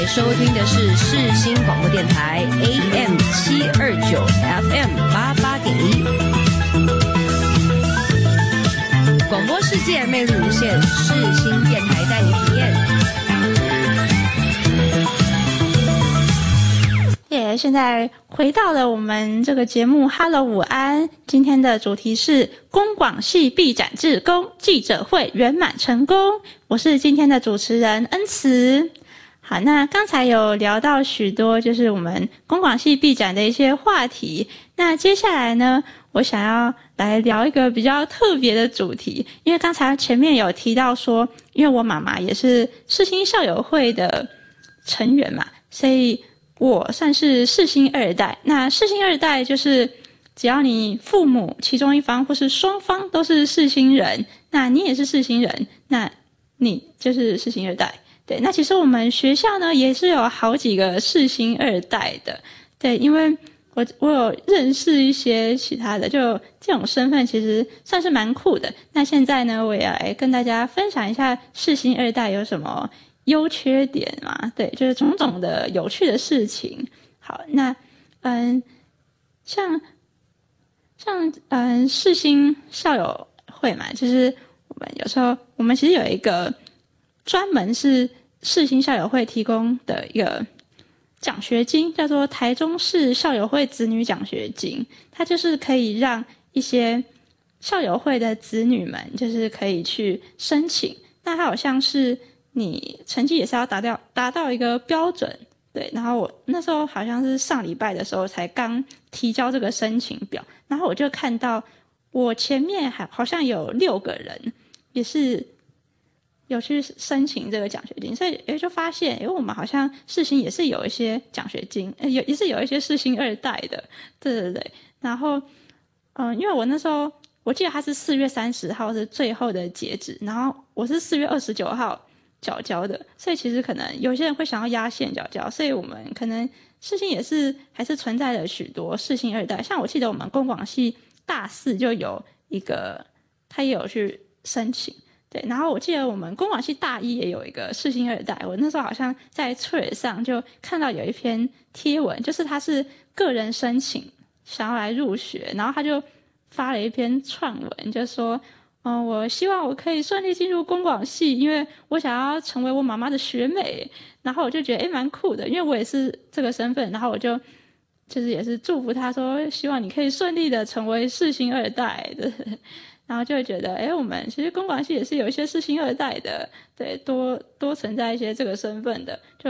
收听的是世新广播电台 AM 729 FM 88.1，广播世界魅力无限，世新电台带你体验。 现在回到了我们这个节目 Hello 午安，今天的主题是公广系毕展志工记者会圆满成功，我是今天的主持人恩慈。好，那刚才有聊到许多就是我们公广系毕展的一些话题，那接下来呢，我想要来聊一个比较特别的主题，因为刚才前面有提到说，因为我妈妈也是世新校友会的成员嘛，所以我算是世新二代。那世新二代就是只要你父母其中一方或是双方都是世新人，那你也是世新人，那你就是世新二代。对，那其实我们学校呢也是有好几个世新二代的。对，因为我有认识一些其他的，就这种身份其实算是蛮酷的。那现在呢，我也来跟大家分享一下世新二代有什么优缺嘛。对，就是种种的有趣的事情。好，那像世新校友会嘛，就是我们有时候我们其实有一个专门是世新校友会提供的一个奖学金，叫做台中市校友会子女奖学金。它就是可以让一些校友会的子女们就是可以去申请，那它好像是你成绩也是要达到一个标准。对，然后我那时候好像是上礼拜的时候才刚提交这个申请表，然后我就看到我前面好像有6个人也是有去申请这个奖学金，所以就发现我们好像世新也是有一些奖学金，也是有一些世新二代的。对。然后因为我那时候我记得他是4月30号是最后的截止，然后我是4月29号缴交的，所以其实可能有些人会想要压线缴交，所以我们可能世新也是还是存在了许多世新二代。像我记得我们公广系大4就有一个他也有去申请。对，然后我记得我们公广系大1也有一个世新二代，我那时候好像在Twitter上就看到有一篇贴文，就是他是个人申请想要来入学，然后他就发了一篇串文，就说我希望我可以顺利进入公广系，因为我想要成为我妈妈的学妹。然后我就觉得蛮酷的，因为我也是这个身份，然后我就是也是祝福他说希望你可以顺利的成为世新二代的。然后就会觉得我们其实公广系也是有一些世新二代的。对，多存在一些这个身份的，就